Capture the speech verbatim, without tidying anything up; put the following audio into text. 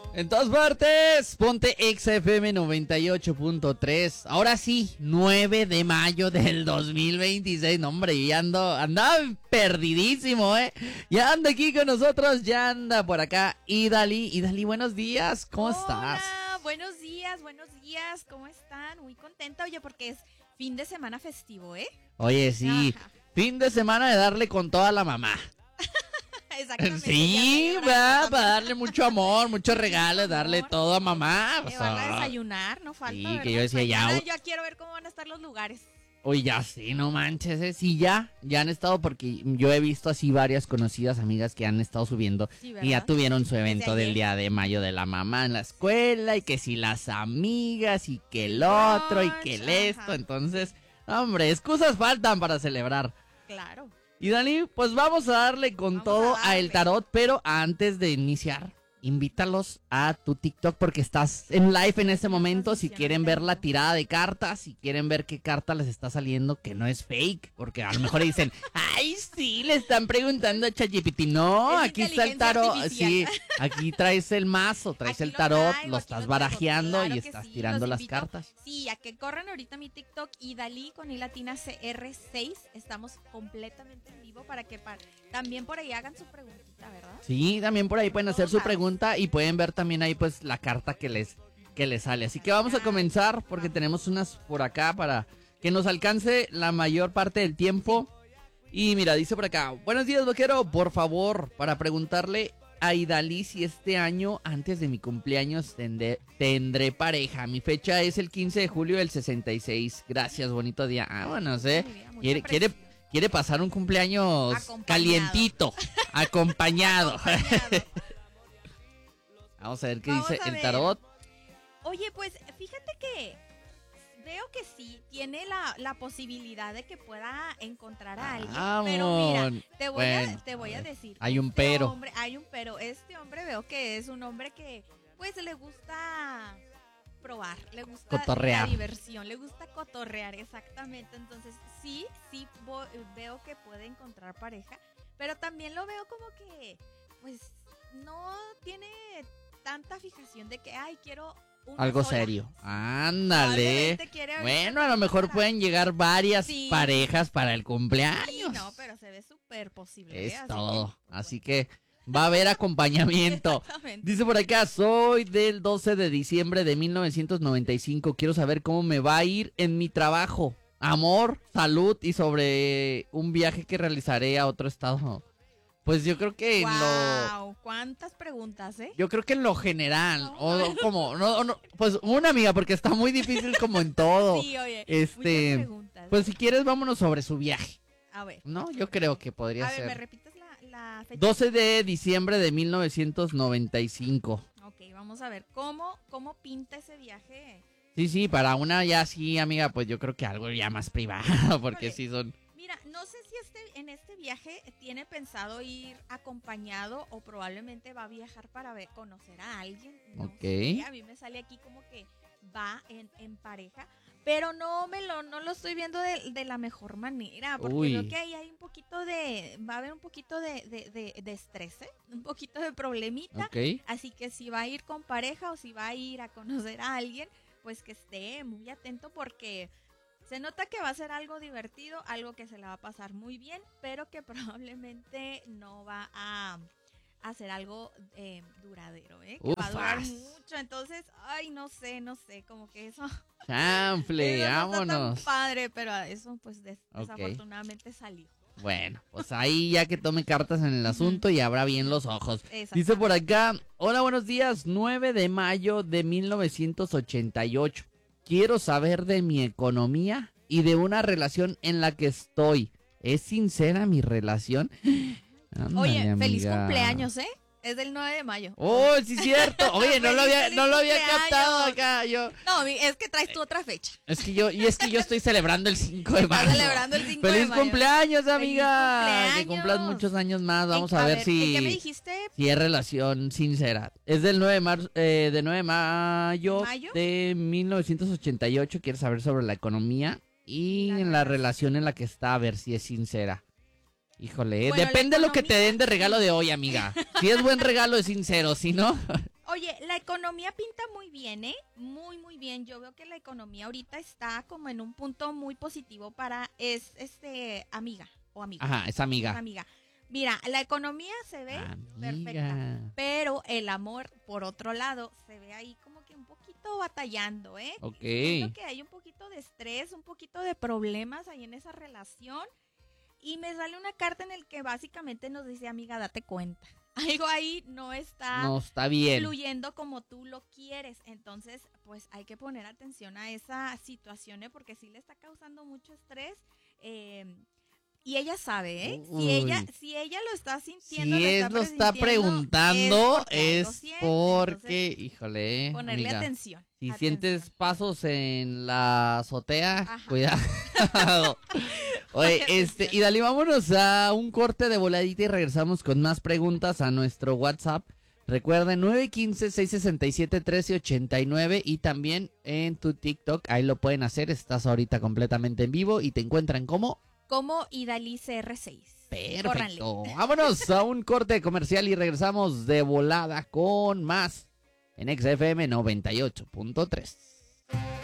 En todas partes, ponte Exa F M noventa y ocho punto tres. Ahora sí, nueve de mayo del dos mil veintiséis. No, hombre, yo ya ando, andaba perdidísimo, ¿eh? Ya anda aquí con nosotros, ya anda por acá Idalí. Idalí, buenos días, ¿cómo Hola, estás? Buenos días, buenos días, ¿cómo están? Muy contenta, oye, porque es fin de semana festivo, ¿eh? Oye, sí, Ajá. fin de semana de darle con toda la mamá. Exactamente. Sí, ya va, me para darle mucho amor, muchos regalos, Mucho darle amor. todo a mamá. Que o van a sea, desayunar, no falta, sí, ¿verdad? que yo decía, ya- Mañana ya quiero ver cómo van a estar los lugares. Oye, ya sí, no manches, ¿eh? Sí, ya, ya han estado porque yo he visto así varias conocidas amigas que han estado subiendo Sí, y ya ¿verdad? tuvieron su evento Desde del ayer. día de mayo de la mamá en la escuela y que si las amigas y que el otro y que el Brunch, esto, ajá. entonces, hombre, excusas faltan para celebrar. Claro. Y Dani, pues vamos a darle con Vamos todo a a, el darle. tarot, pero antes de iniciar, invítalos a tu TikTok porque estás en live en este momento. Si transmisión quieren ahorita ver la mismo. tirada de cartas, si quieren ver qué carta les está saliendo, que no es fake, porque a lo mejor dicen, ay, sí, le están preguntando a ChatGPT. No, Es aquí está el inteligencia tarot. Sí, artificial. aquí traes el mazo, traes Aquí el lo tarot, traigo, lo aquí estás lo traigo, barajeando claro y que estás sí, tirando los las invito, cartas. Sí, a que corran ahorita mi TikTok Idalí con I latina C R seis. Estamos completamente en vivo para que pa- también por ahí hagan su preguntita, ¿verdad? Sí, también por ahí pueden hacer su Todos lados. pregunta y pueden ver también ahí pues la carta que les, que les sale. Así que vamos a comenzar porque tenemos unas por acá para que nos alcance la mayor parte del tiempo. Y mira, dice por acá, buenos días vaquero, por favor, para preguntarle a Idalí si este año, antes de mi cumpleaños, tendré, tendré pareja. Mi fecha es el quince de julio del sesenta y seis. Gracias, bonito día. Ah, bueno, no sé, Mi vida, mucha quiere, presión. quiere, quiere pasar un cumpleaños Acompañado. calientito, acompañado. Acompañado. Vamos a ver qué Vamos dice a el ver. tarot. Oye, pues fíjate que veo que sí, tiene la, la posibilidad de que pueda encontrar a alguien. Pero mira, Vamos. te voy, Bueno, a, te voy a a ver, decir. hay un este pero. hombre- hay un pero. Este hombre veo que es un hombre que pues le gusta probar, le gusta Cotorrear. la diversión, le gusta cotorrear, exactamente. Entonces sí, sí vo- veo que puede encontrar pareja, pero también lo veo como que pues no tiene tanta fijación de que, ay, quiero una Algo sola. serio. Ándale. Probablemente quiere ahorita Bueno, a lo mejor para- pueden llegar varias Sí. parejas para el Sí, cumpleaños. no, pero se ve súper posible. ¿eh? Es Así todo. que, pues, Así que va a haber acompañamiento. Exactamente. Dice por acá, soy del doce de diciembre de mil novecientos noventa y cinco. Quiero saber cómo me va a ir en mi trabajo. Amor, salud y sobre un viaje que realizaré a otro estado. Pues yo creo que en lo... Wow, cuántas preguntas, ¿eh? Yo creo que en lo general, No, o bueno. como, no, no, pues una amiga, porque está muy difícil como en todo. Sí, oye, este, muchas preguntas. Pues si quieres, vámonos sobre su viaje, A ver, ¿no? Yo creo que podría a ver, ¿me ser. repites la, la fecha? doce de diciembre de mil novecientos noventa y cinco. Ok, vamos a ver, ¿cómo, cómo pinta ese viaje? Sí, sí, para una ya sí, amiga, pues yo creo que algo ya más privado, porque Híjole. sí son... Mira, no sé si este, en este viaje tiene pensado ir acompañado o probablemente va a viajar para ver, conocer a alguien. No Ok. sé, a mí me sale aquí como que va en, en pareja, pero no me lo, no lo estoy viendo de, de la mejor manera, porque Uy. veo que ahí hay un poquito de, va a haber un poquito de, de, de, de estrés, ¿eh? Un poquito de problemita. Ok. Así que si va a ir con pareja o si va a ir a conocer a alguien, pues que esté muy atento porque se nota que va a ser algo divertido, algo que se le va a pasar muy bien, pero que probablemente no va a hacer algo eh, duradero, ¿eh? Que va a durar Ufas. mucho. Entonces, ay, no sé, no sé, como que eso, Chanfle, eso no está tan vámonos. padre, pero eso pues des- Ok. desafortunadamente salió. Bueno, pues ahí ya que tome cartas en el asunto y abra bien los ojos. Exactamente. Dice por acá, hola, buenos días, nueve de mayo de mil novecientos ochenta y ocho. Quiero saber de mi economía y de una relación en la que estoy. ¿Es sincera mi relación? Ándale, Oye, feliz amiga. cumpleaños, ¿eh? Es del nueve de mayo. Oh, sí es cierto. Oye, no lo había, Feliz no lo había cumpleaños. captado acá. Yo, No, mi- es que traes tú otra fecha. es que yo, y es que yo estoy celebrando el cinco de Estás mayo. celebrando el cinco de Feliz mayo. cumpleaños, amiga. Feliz Que cumpleaños. cumplas muchos años más. Vamos En- a, ver, ¿en si. ¿Qué me dijiste? Si es relación sincera. Es del nueve de, marzo, eh, de nueve de mayo, ¿De mayo? de mil novecientos ochenta y ocho. Quiere saber sobre la economía y La en la relación. relación en la que está, a ver si es sincera. Híjole, eh, Bueno, depende de la lo que te economía, den de regalo de hoy, amiga. Si es buen regalo, es sincero. Si no, Oye, la economía pinta muy bien, ¿eh? Muy, muy bien. Yo veo que la economía ahorita está como en un punto muy positivo para, es, este, amiga o amigo. Ajá, es amiga. Es amiga. Mira, la economía se ve perfecta, Amiga. pero el amor, por otro lado, se ve ahí como que un poquito batallando, ¿eh? Ok. Siento que hay un poquito de estrés, un poquito de problemas ahí en esa relación. Y me sale una carta en el que básicamente nos dice, amiga, date cuenta. Algo ahí no está No está bien. fluyendo como tú lo quieres. Entonces, pues hay que poner atención a esa situación, ¿eh? Porque sí le está causando mucho estrés. Eh, y ella sabe, ¿eh? Si Uy. ella, si ella lo está sintiendo, Si lo es está lo está presintiendo, preguntando, porque es algo siente. porque, Entonces, híjole, ponerle amiga, atención. si atención. sientes pasos en la azotea, Ajá. cuidado. Oye, este, y dale, vámonos a un corte de voladita y regresamos con más preguntas a nuestro WhatsApp. Recuerden, nueve uno cinco, seis seis siete, uno tres ocho nueve y también en tu TikTok, ahí lo pueden hacer, estás ahorita completamente en vivo y te encuentran como... Como Idalí C R seis. Perfecto. Vámonos a un corte comercial y regresamos de volada con más en X F M noventa y ocho punto tres.